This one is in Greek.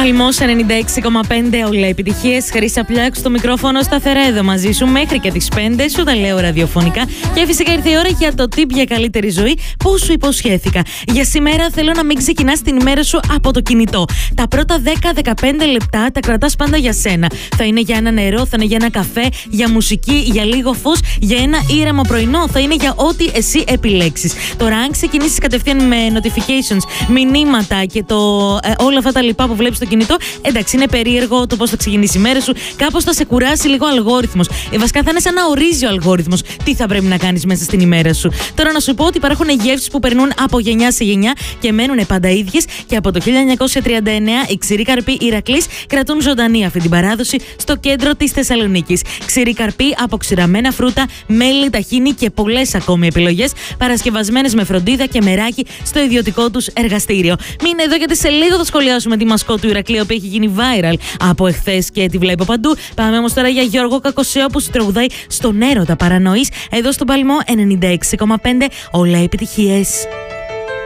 Παλμός 96,5, όλα επιτυχίες. Χρύσα Πλάκ στο μικρόφωνο, σταθερά εδώ μαζί σου μέχρι και τις 5. Σου τα λέω ραδιοφωνικά. Και φυσικά ήρθε η ώρα για το tip για καλύτερη ζωή που σου υποσχέθηκα. Για σήμερα θέλω να μην ξεκινάς την ημέρα σου από το κινητό. Τα πρώτα 10-15 λεπτά τα κρατάς πάντα για σένα. Θα είναι για ένα νερό, θα είναι για ένα καφέ, για μουσική, για λίγο φως, για ένα ήρεμο πρωινό. Θα είναι για ό,τι εσύ επιλέξεις. Τώρα, αν ξεκινήσεις κατευθείαν με notifications, μηνύματα και όλα αυτά τα λοιπά που βλέπεις στο κινητό, εντάξει, είναι περίεργο το πώς θα ξεκινήσει η μέρα σου. Κάπως θα σε κουράσει λίγο ο αλγόριθμος. Βασικά θα είναι σαν να ορίζει ο αλγόριθμος τι θα πρέπει να κάνεις μέσα στην ημέρα σου. Τώρα, να σου πω ότι υπάρχουν γεύσεις που περνούν από γενιά σε γενιά και μένουν πάντα ίδιες. Και από το 1939 οι ξηροί καρποί Ηρακλής κρατούν ζωντανή αυτή την παράδοση στο κέντρο της Θεσσαλονίκης. Ξηροί καρποί από ξηραμένα φρούτα, μέλι, ταχίνι και πολλές ακόμη επιλογές, παρασκευασμένες με φροντίδα και μεράκι στο ιδιωτικό τους εργαστήριο. Μείνε εδώ γιατί σε λίγο θα σχολιάσουμε τη μασκότ του Ηρακλείου που έχει γίνει viral από εχθές και τη βλέπω παντού. Πάμε όμως τώρα για Γιώργο Κακοσέο που συντρογουδάει στον έρωτα παρανοείς εδώ στον Παλμό 96,5, όλα επιτυχίες.